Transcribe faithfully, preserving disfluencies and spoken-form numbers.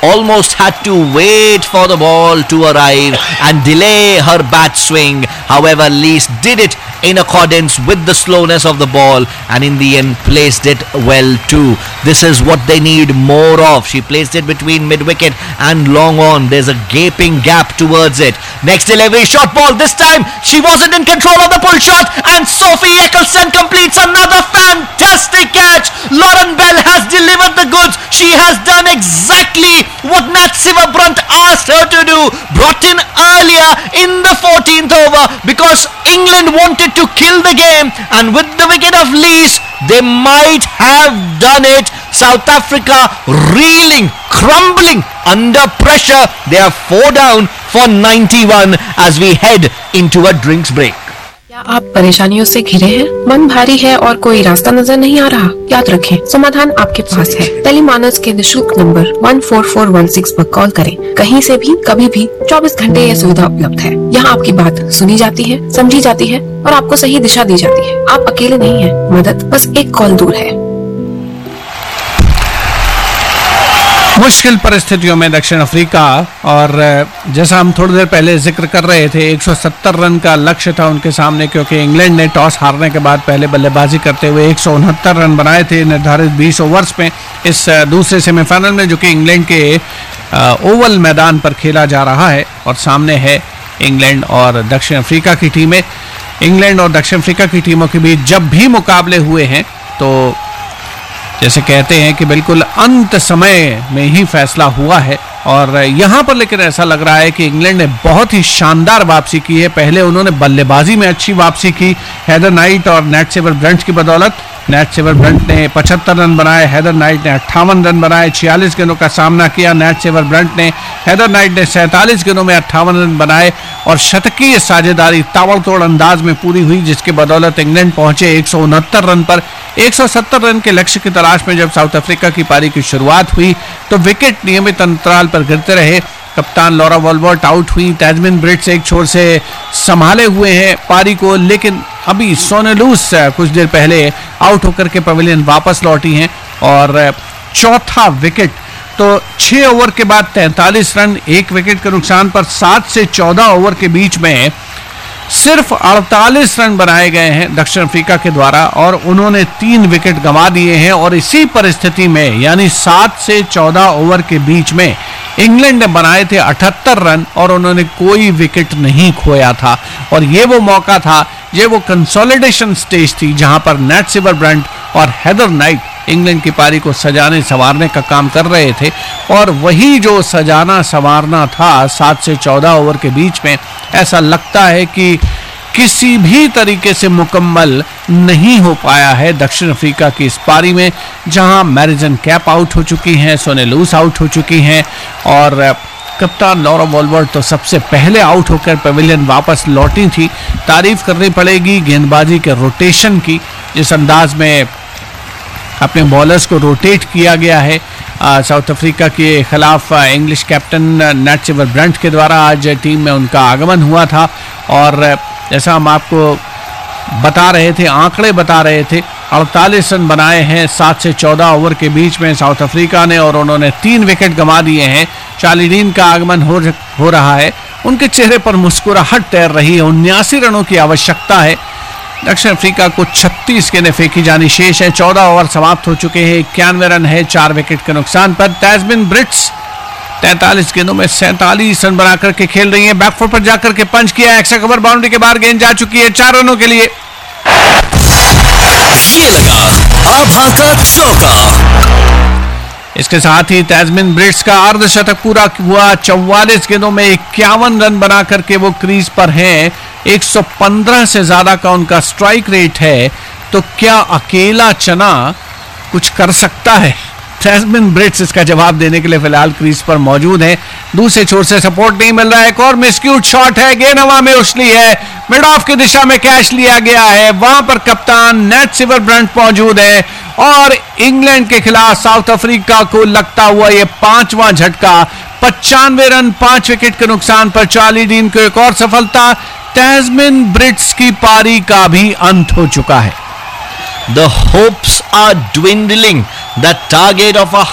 almost had to wait for the ball to arrive and delay her bat swing. However, Lees did it in accordance with the slowness of the ball and in the end placed it well too. This is what they need more of. She placed it between mid-wicket and long on. There's a gaping gap towards it. Next delivery, short ball. This time she wasn't in control of the pull shot and Sophie Eccleston completes another fantastic catch. Lauren Bell has delivered the goods. She has done exactly what Nat Sciver-Brunt asked her to do. Brought in earlier in the fourteenth over because England wanted to kill the game, and with the wicket of Lees they might have done it. South Africa reeling, crumbling under pressure. They are four down for ninety-one as we head into a drinks break. क्या आप परेशानियों से घिरे हैं? मन भारी है और कोई रास्ता नजर नहीं आ रहा? याद रखें, समाधान आपके पास है। टेलीमानस के निशुल्क नंबर एक चार चार एक छह पर कॉल करें। कहीं से भी, कभी भी, चौबीस घंटे यह सुविधा उपलब्ध है। यहाँ आपकी बात सुनी जाती है, समझी जाती है और आपको सही दिशा दी जाती है। आप अकेले नहीं हैं, मदद बस एक कॉल दूर है। मुश्किल परिस्थितियों में दक्षिण अफ्रीका, और जैसा हम थोड़ी देर पहले जिक्र कर रहे थे, एक सौ सत्तर रन का लक्ष्य था उनके सामने, क्योंकि इंग्लैंड ने टॉस हारने के बाद पहले बल्लेबाजी करते हुए एक सौ उनहत्तर रन बनाए थे निर्धारित बीस ओवर्स में इस दूसरे सेमीफाइनल में, जो कि इंग्लैंड के ओवल मैदान पर खेला जा रहा है। और सामने है इंग्लैंड और दक्षिण अफ्रीका की टीमें। इंग्लैंड और दक्षिण अफ्रीका की टीमों के बीच जब भी मुकाबले हुए हैं तो जैसे कहते हैं कि बिल्कुल अंत समय में ही फैसला हुआ है। और यहाँ पर लेकिन ऐसा लग रहा है कि इंग्लैंड ने बहुत ही शानदार वापसी की है। पहले उन्होंने बल्लेबाजी में अच्छी वापसी की हेदर नाइट और नैट सेवर-ब्रंट की बदौलत। नैट सेवर-ब्रंट ने पचहत्तर रन बनाए, हेदर नाइट ने अट्ठावन रन बनाए। छियालीस गेंदों का सामना किया नैट सेवर-ब्रंट ने, हेदर नाइट ने सैंतालीस गेंदों में अट्ठावन रन बनाए और शतकीय साझेदारी ताबड़तोड़ अंदाज में पूरी हुई, जिसके बदौलत इंग्लैंड पहुंचे एक सौ उनहत्तर रन पर। एक सौ सत्तर रन के लक्ष्य की तलाश में जब साउथ अफ्रीका की पारी की शुरुआत हुई तो विकेट नियमित अंतराल पर गिरते रहे। कप्तान लॉरा वॉल्वर्ट आउट हुई, तैजमिन ब्रिट्स एक छोर से संभाले हुए हैं पारी को, लेकिन अभी सोनेलूस कुछ देर पहले आउट होकर के पवेलियन वापस लौटी हैं। और चौथा विकेट तो छह ओवर के बाद तैंतालीस रन, एक विकेट के नुकसान पर सात से चौदह ओवर के बीच में सिर्फ अड़तालीस रन बनाए गए हैं दक्षिण अफ्रीका के द्वारा और उन्होंने तीन विकेट गंवा दिए हैं। और इसी परिस्थिति में यानी सात से चौदह ओवर के बीच में इंग्लैंड ने बनाए थे अठहत्तर रन और उन्होंने कोई विकेट नहीं खोया था। और ये वो मौका था, ये वो कंसोलिडेशन स्टेज थी जहां पर नैट सेवर-ब्रंट और हेदर नाइट इंग्लैंड की पारी को सजाने संवारने का काम कर रहे थे। और वही जो सजाना संवारना था सात से चौदह ओवर के बीच में, ऐसा लगता है कि किसी भी तरीके से मुकम्मल नहीं हो पाया है दक्षिण अफ्रीका की इस पारी में, जहां मैरिजन कैप आउट हो चुकी हैं, सोनेलूस आउट हो चुकी हैं और कप्तान लॉरा वॉल्वर्ट तो सबसे पहले आउट होकर पवेलियन वापस लौटी थी। तारीफ करनी पड़ेगी गेंदबाजी के रोटेशन की, जिस अंदाज में अपने बॉलर्स को रोटेट किया गया है साउथ अफ्रीका के खिलाफ इंग्लिश कैप्टन नैट सेवर-ब्रंट के द्वारा आज टीम में उनका आगमन हुआ था। और जैसा हम आपको बता रहे थे, आंकड़े बता रहे थे, अड़तालीस रन बनाए हैं सात से चौदह ओवर के बीच में साउथ अफ्रीका ने और उन्होंने तीन विकेट गंवा दिए हैं। चार्ली डीन का आगमन हो हो रहा है, उनके चेहरे पर मुस्कुराहट तैर रही है। उन्यासी रनों की आवश्यकता है। दक्षिण अफ्रीका को छत्तीस गेंदें फेंकी जानी शेष है। चौदह ओवर समाप्त हो चुके हैं, इक्यानवे रन है चार विकेट के नुकसान पर। तैजमिन ब्रिट्स तैंतालीस गेंदों में सैंतालीस रन बनाकर के खेल रही है। बैकफुट पर जाकर के पंच किया, एक्स्ट्रा कवर बाउंड्री के बाहर गेंद जा चुकी है चार रनों के लिए। ये लगा आभा का चौका। इसके साथ ही तैजमिन ब्रिट्स का अर्धशतक पूरा हुआ। चौवालीस गेंदों में इक्यावन रन बना करके वो क्रीज पर हैं। एक सौ पंद्रह से ज्यादा का उनका स्ट्राइक रेट है। तो क्या अकेला चना कुछ कर सकता है? तैजमिन ब्रिट्स इसका जवाब देने के लिए फिलहाल क्रीज पर मौजूद है। दूसरे छोर से सपोर्ट नहीं मिल रहा है। एक और मिसक्यूट शॉट है, गेंद हवा में उछली है, मिड ऑफ की दिशा में कैच लिया गया है। वहां पर कप्तान नैट सेवर-ब्रंट मौजूद है और इंग्लैंड के खिलाफ साउथ अफ्रीका को लगता हुआ ये पांचवां झटका। पचानवे रन पांच विकेट के नुकसान पर चार्ली डीन को एक और सफलता। तैजमिन ब्रिट्स की पारी का भी अंत हो चुका है। The hopes are dwindling. The target of a